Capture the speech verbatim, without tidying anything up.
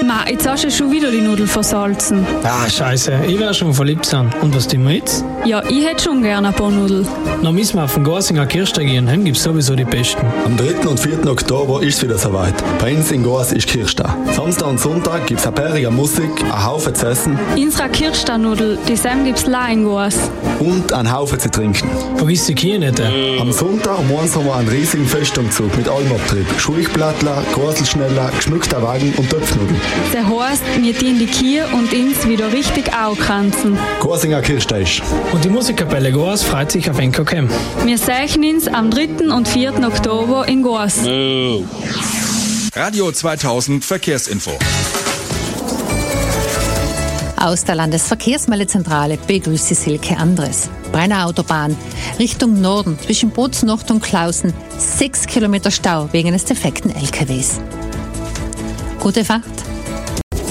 Ma, jetzt hast du schon wieder die Nudeln versalzen. Ah, scheiße, ich wär schon verliebt sein. Und was tun wir jetzt? Ja, ich hätte schon gerne ein paar Nudeln. Dann müssen wir auf den Gorsinger Kirchtag gehen, heim gibt's sowieso die besten. Am dritten und vierten Oktober ist es wieder soweit. Bei uns in Gors ist Kirchtag. Samstag und Sonntag gibt's eine bärige Musik, einen Haufen zu essen. Unsere Kirchtag-Nudel, die Sam gibt's la in Goas. Und einen Haufen zu trinken. Vergiss die Kühe nicht. Äh. Am Sonntag um eins haben wir einen riesigen Festumzug mit allem Abtrieb. Schulchblattler, Korselschneller, geschmückter Wagen und Töpfnudeln. Das heisst, wir dienen die Kühe und uns wieder richtig aufkränzen. Gorsinger Kirchtag. Und die Musikkapelle Gors freut sich auf Enko Cam. Wir sehen uns am dritten und vierten Oktober in Goas. Oh. Radio zweitausend Verkehrsinfo. Aus der Landesverkehrsmeldezentrale begrüßt Sie Silke Andres. Brenner Autobahn Richtung Norden zwischen Bootsnocht und Klausen. Sechs Kilometer Stau wegen des defekten L K Ws. Gute Fahrt.